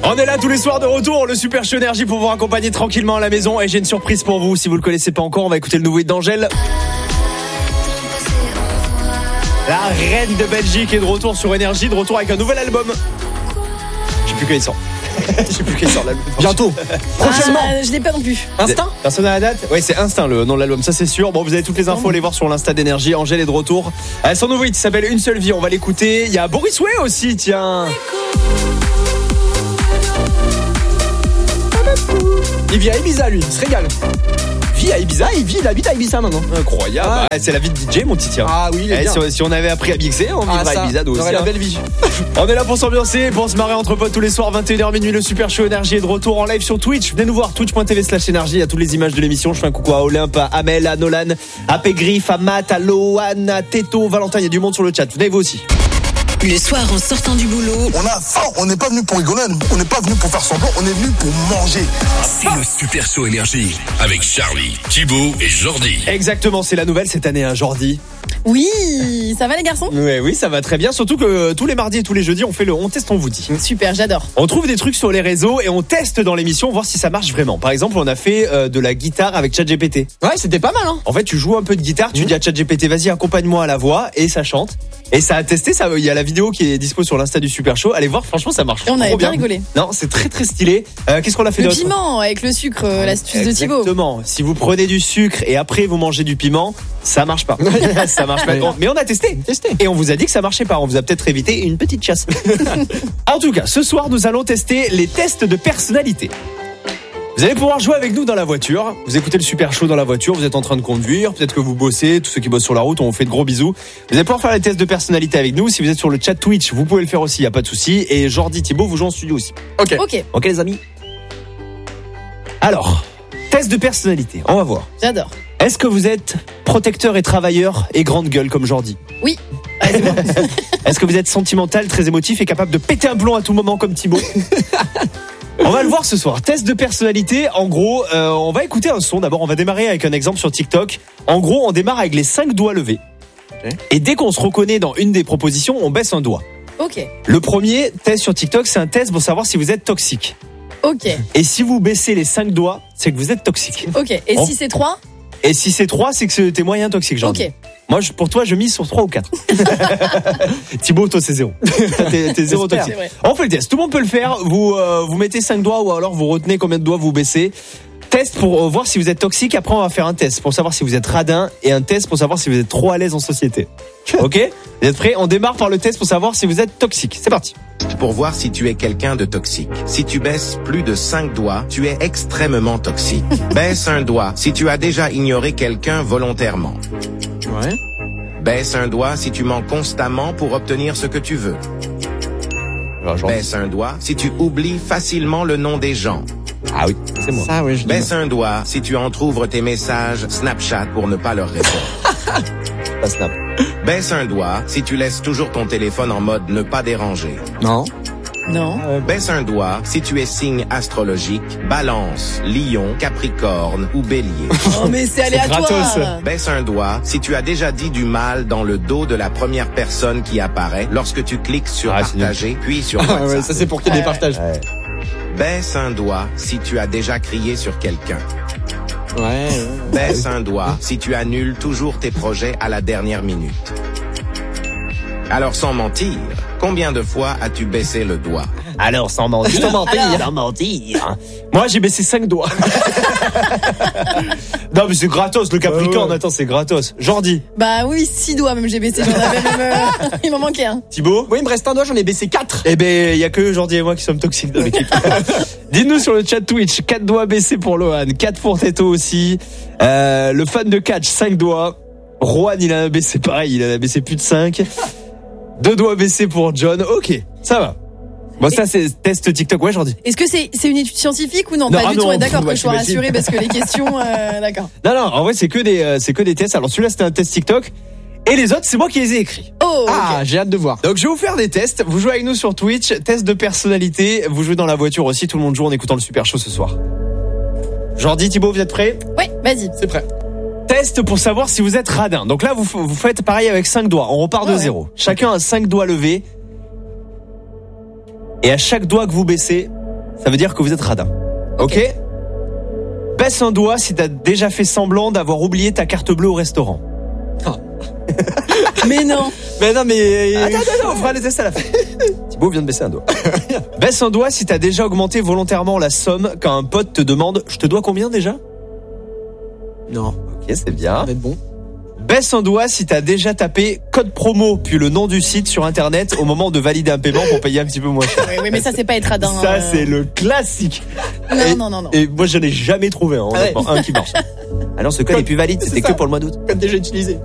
On est là tous les soirs de retour, le Super Show Énergie pour vous accompagner tranquillement à la maison. Et j'ai une surprise pour vous, si vous le connaissez pas encore, on va écouter le nouveau hit d'Angèle. La reine de Belgique est de retour sur Énergie, de retour avec un nouvel album. Je sais plus quand il sort. Je sais plus quand il sort l'album. Bientôt. Prochainement. Je l'ai pas non plus. Instinct. Personne n'a la date? Oui, c'est Instinct le nom de l'album, ça c'est sûr. Bon, vous avez toutes les infos, allez voir sur l'Insta d'Énergie. Angèle est de retour. Son nouveau hit s'appelle Une seule vie, on va l'écouter. Il y a Boris Way aussi, tiens. Il vit à Ibiza, lui. Il se régale. Vit à Ibiza, il habite à Ibiza maintenant. Incroyable. Ah. C'est la vie de DJ, mon petit. Ah oui, il est bien. Si on avait appris à mixer, on vivrait à Ibiza, nous aussi. On aurait la belle vie. On est là pour s'ambiancer, pour se marrer entre potes tous les soirs, 21h minuit. Le Super Show Énergie est de retour en live sur Twitch. Venez nous voir, twitch.tv/énergie. Il y a toutes les images de l'émission. Je fais un coucou à Olympe, à Amel, à Nolan, à Pégrif, à Matt, à Lohan, à Teto, Valentin. Il y a du monde sur le chat. Venez vous aussi. Le soir en sortant du boulot, On a faim, on n'est pas venu pour rigoler, on n'est pas venu pour faire semblant, on est venu pour manger. C'est le Super Show Énergie avec Charlie, Thibaut et Jordi. Exactement, c'est la nouvelle cette année, hein, Jordi. Oui, ça va les garçons? Oui, ça va très bien. Surtout que tous les mardis et tous les jeudis, on teste, on vous dit. Super, j'adore. On trouve des trucs sur les réseaux et on teste dans l'émission, voir si ça marche vraiment. Par exemple, on a fait de la guitare avec ChatGPT. Ouais, c'était pas mal, hein. En fait, tu joues un peu de guitare, tu dis à ChatGPT, vas-y, accompagne-moi à la voix, et ça chante. Et ça a testé, ça. Il y a la vidéo qui est dispo sur l'Insta du Super Show. Allez voir, franchement, ça marche. Et on avait trop bien rigolé. Non, c'est très très stylé. Qu'est-ce qu'on a fait Le d'autre? piment avec le sucre, l'astuce de Thibaut. Exactement. Si vous prenez du sucre et après vous mangez du piment, ça marche pas. Ça marche pas. Mais on a testé. Et on vous a dit que ça marchait pas. On vous a peut-être évité une petite chasse. En tout cas, ce soir, nous allons tester les tests de personnalité. Vous allez pouvoir jouer avec nous dans la voiture. Vous écoutez le Super Show dans la voiture, vous êtes en train de conduire, peut-être que vous bossez, tous ceux qui bossent sur la route, on vous fait de gros bisous. Vous allez pouvoir faire les tests de personnalité avec nous. Si vous êtes sur le chat Twitch, vous pouvez le faire aussi, y a pas de souci. Et Jordi, Thibaut, vous jouez en studio aussi. Ok. Ok les amis. Alors, test de personnalité, on va voir. J'adore. Est-ce que vous êtes protecteur et travailleur et grande gueule comme Jordi? Oui. Allez, c'est bon. Est-ce que vous êtes sentimental, très émotif et capable de péter un plomb à tout moment comme Thibaut? On va le voir ce soir. Test de personnalité. En gros, on va écouter un son. D'abord, on va démarrer avec un exemple sur TikTok. En gros, on démarre avec les 5 doigts levés. Okay. Et dès qu'on se reconnaît dans une des propositions, on baisse un doigt. Ok. Le premier test sur TikTok, c'est un test pour savoir si vous êtes toxique. Ok. Et si vous baissez les 5 doigts, c'est que vous êtes toxique. Ok. Et si c'est 3? Et si c'est 3, c'est que t'es moyen toxique, genre. Ok. Moi, pour toi, je mise sur 3 ou 4. Thibaut, toi, c'est 0. T'es 0 toxique. On fait le test. Tout le monde peut le faire. Vous mettez 5 doigts ou alors vous retenez combien de doigts vous baissez. Test pour voir si vous êtes toxique. Après, on va faire un test pour savoir si vous êtes radin et un test pour savoir si vous êtes trop à l'aise en société. Ok? Vous êtes prêts? On démarre par le test pour savoir si vous êtes toxique. C'est parti. Pour voir si tu es quelqu'un de toxique. Si tu baisses plus de 5 doigts, tu es extrêmement toxique. Baisse un doigt si tu as déjà ignoré quelqu'un volontairement. Ouais. Baisse un doigt si tu mens constamment pour obtenir ce que tu veux. Baisse un doigt si tu oublies facilement le nom des gens. Ah oui, c'est moi. Ça, oui, je Baisse un doigt si tu entrouvres tes messages Snapchat pour ne pas leur répondre. Pas Snap. Baisse un doigt si tu laisses toujours ton téléphone en mode ne pas déranger. Non. Non. Baisse un doigt si tu es signe astrologique, Balance, Lion, Capricorne ou Bélier. Oh mais c'est aléatoire. gratos. Baisse un doigt si tu as déjà dit du mal dans le dos de la première personne qui apparaît lorsque tu cliques sur partager puis sur WhatsApp. Ouais, ça c'est pour qu'il départage. Ouais. Baisse un doigt si tu as déjà crié sur quelqu'un. Ouais. Baisse un doigt si tu annules toujours tes projets à la dernière minute. Alors sans mentir, combien de fois as-tu baissé le doigt? Alors, sans mentir. Sans mentir. Moi, j'ai baissé 5 doigts. Non, mais c'est gratos, le Capricorne. Attends, c'est gratos. Jordi. Bah oui, 6 doigts même j'ai baissé. J'en avais même. Il m'en manquait un. Thibaut. Oui, il me reste un doigt, j'en ai baissé 4. Eh ben, il y a que Jordi et moi qui sommes toxiques dans l'équipe. Dites-nous sur le chat Twitch, 4 doigts baissés pour Lohan, 4 pour Teto aussi. Le fan de catch, 5 doigts. Rohan, il a baissé pareil, il a baissé plus de 5. 2 doigts baissés pour John. Ok, ça va. Bon, ça, c'est test TikTok. Ouais, Jordi. Est-ce que c'est une étude scientifique ou non? Pas du tout. D'accord, que je sois rassuré parce que les questions, d'accord. Non, en vrai, c'est que des tests. Alors, celui-là, c'était un test TikTok. Et les autres, c'est moi qui les ai écrits. Oh, okay. Ah, j'ai hâte de voir. Donc, je vais vous faire des tests. Vous jouez avec nous sur Twitch. Test de personnalité. Vous jouez dans la voiture aussi. Tout le monde joue en écoutant le Super Show ce soir. Jordi, Thibaut, vous êtes prêts? Ouais, vas-y. C'est prêt. Test pour savoir si vous êtes radin. Donc là, vous faites pareil avec 5 doigts. On repart de 0. Chacun a 5 doigts levés. Et à chaque doigt que vous baissez, Ça veut dire que vous êtes radin. Ok. Baisse un doigt si t'as déjà fait semblant d'avoir oublié ta carte bleue au restaurant. Mais non. Mais mais... Attends, on fera les tests à la fin. Thibaut vient de baisser un doigt. Baisse un doigt si t'as déjà augmenté volontairement la somme quand un pote te demande « Je te dois combien déjà ?» Non. Ok, c'est bien. Ça va être bon. Baisse un doigt si t'as déjà tapé code promo puis le nom du site sur internet au moment de valider un paiement pour payer un petit peu moins cher. Oui, mais ça c'est pas être radin. Ça c'est le classique. Non. Et moi je n'ai jamais trouvé honnêtement, un qui marche. Ah non, ce code est plus valide, c'était que pour le mois d'août. Code déjà utilisé.